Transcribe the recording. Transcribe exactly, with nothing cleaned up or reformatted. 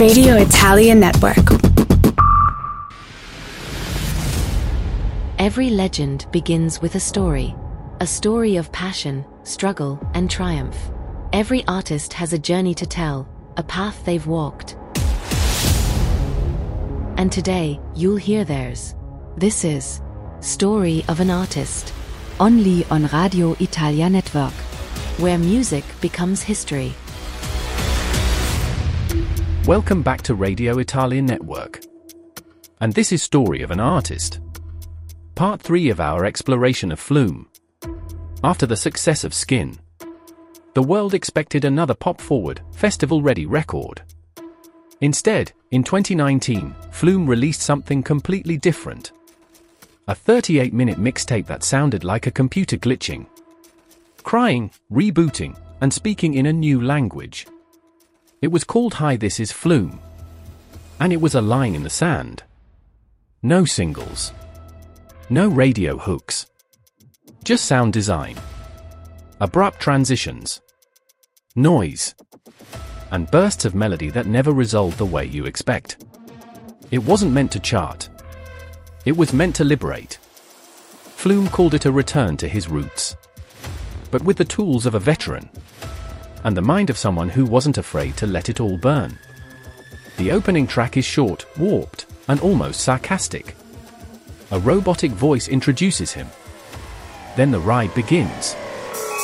Radio Italia Network. Every legend begins with a story. A story of passion, struggle, and triumph. Every artist has a journey to tell, a path they've walked. And today, you'll hear theirs. This is Story of an Artist. Only on Radio Italia Network, where music becomes history. Welcome back to Radio Italia Network. And this is Story of an Artist. Part three of our exploration of Flume. After the success of Skin, the world expected another pop-forward, festival-ready record. Instead, in twenty nineteen, Flume released something completely different. A thirty-eight minute mixtape that sounded like a computer glitching, crying, rebooting, and speaking in a new language. It was called Hi, This Is Flume. And it was a line in the sand. No singles. No radio hooks. Just sound design. Abrupt transitions. Noise. And bursts of melody that never resolved the way you expect. It wasn't meant to chart. It was meant to liberate. Flume called it a return to his roots. But with the tools of a veteran. And the mind of someone who wasn't afraid to let it all burn. The opening track is short, warped, and almost sarcastic. A robotic voice introduces him. Then the ride begins.